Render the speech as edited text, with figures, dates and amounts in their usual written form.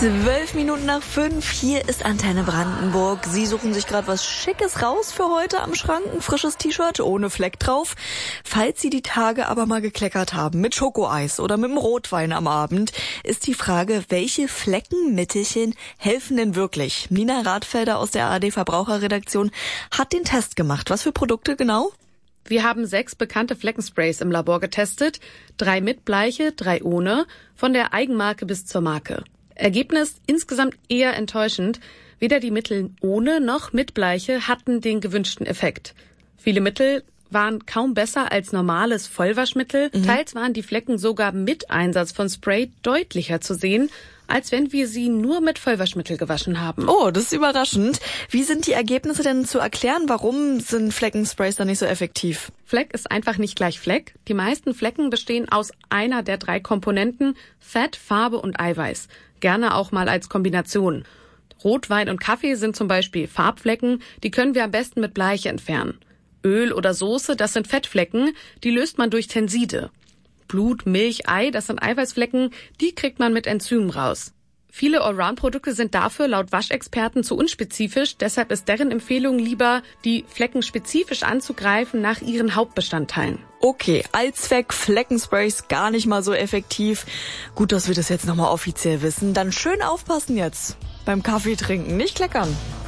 5:12. Hier ist Antenne Brandenburg. Sie suchen sich gerade was Schickes raus für heute am Schrank. Ein frisches T-Shirt ohne Fleck drauf. Falls Sie die Tage aber mal gekleckert haben mit Schokoeis oder mit dem Rotwein am Abend, ist die Frage, welche Fleckenmittelchen helfen denn wirklich? Nina Radfelder aus der ARD Verbraucherredaktion hat den Test gemacht. Was für Produkte genau? Wir haben 6 bekannte Fleckensprays im Labor getestet. 3 mit Bleiche, 3 ohne, von der Eigenmarke bis zur Marke. Ergebnis insgesamt eher enttäuschend. Weder die Mittel ohne noch mit Bleiche hatten den gewünschten Effekt. Viele Mittel waren kaum besser als normales Vollwaschmittel. Teils waren die Flecken sogar mit Einsatz von Spray deutlicher zu sehen, als wenn wir sie nur mit Vollwaschmittel gewaschen haben. Oh, das ist überraschend. Wie sind die Ergebnisse denn zu erklären? Warum sind Fleckensprays dann nicht so effektiv? Fleck ist einfach nicht gleich Fleck. Die meisten Flecken bestehen aus einer der 3 Komponenten: Fett, Farbe und Eiweiß. Gerne auch mal als Kombination. Rotwein und Kaffee sind zum Beispiel Farbflecken, die können wir am besten mit Bleiche entfernen. Öl oder Soße, das sind Fettflecken, die löst man durch Tenside. Blut, Milch, Ei, das sind Eiweißflecken, die kriegt man mit Enzymen raus. Viele Allround-Produkte sind dafür laut Waschexperten zu unspezifisch, deshalb ist deren Empfehlung lieber, die Flecken spezifisch anzugreifen nach ihren Hauptbestandteilen. Okay, Allzweck Fleckensprays gar nicht mal so effektiv. Gut, dass wir das jetzt nochmal offiziell wissen. Dann schön aufpassen jetzt beim Kaffee trinken, nicht kleckern.